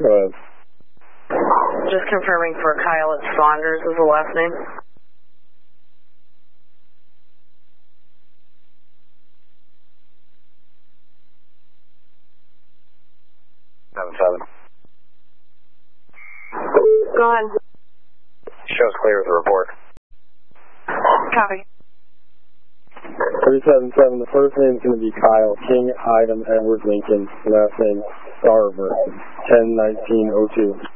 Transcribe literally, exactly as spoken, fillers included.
Go ahead. Just confirming for Kyle, it's Saunders is the last name. Seven seven. Go ahead. Show's clear with the report. Copy. three seven seven, the first name is going to be Kyle King, item Edward Lincoln, last name Starver, ten nineteen oh two.